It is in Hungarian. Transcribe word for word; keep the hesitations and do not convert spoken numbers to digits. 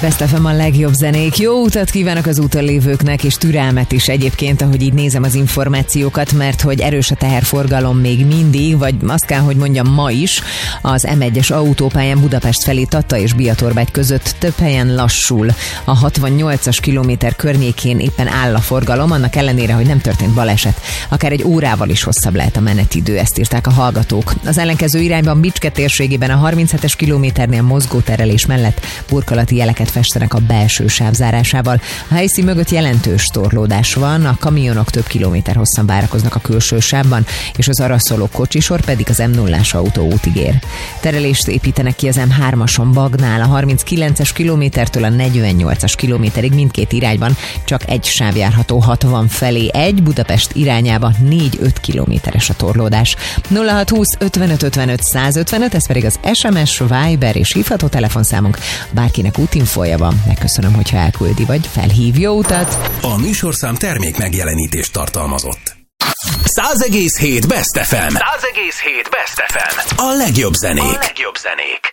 Best ef em a legjobb zenék. Jó utat kívánok az úton lévőknek, és türelmet is egyébként, ahogy így nézem az információkat, mert hogy erős a teherforgalom még mindig, vagy azt kell, hogy mondjam, ma is. Az em egyes autópályán Budapest felé Tatta és Biatorbágy között több helyen lassul. A hatvannyolcas kilométer környékén éppen áll a forgalom, annak ellenére, hogy nem történt baleset. Akár egy órával is hosszabb lehet a menetidő, ezt írták a hallgatók. Az ellenkező irányban Bicske térségében a harminchetes kilométernél mozgóterelés mellett burkolati jeleket festenek a belső sáv zárásával. A helyszín mögött jelentős torlódás van, a kamionok több kilométer hosszan várakoznak a külső sávban, és az arra szóló kocsisor pedig az em nullás autóútig ér. Terelést építenek ki az em hármason Bagnál, a harminckilences kilométertől a negyvennyolcas kilométerig mindkét irányban csak egy sáv járható hatvan felé, egy Budapest irányába négy-öt kilométeres a torlódás. nulla hat húsz ötvenöt ötvenöt százötvenöt, ez pedig az es em es, Viber és hívható telefonszámunk. Bárkinek útinfolja van, megköszönöm, hogyha elküldi vagy felhív. Jó utat! A műsorszám termék megjelenítést tartalmazott. száz egész hét Best ef em. száz egész hét Best ef em. A legjobb zenék. A legjobb zenék.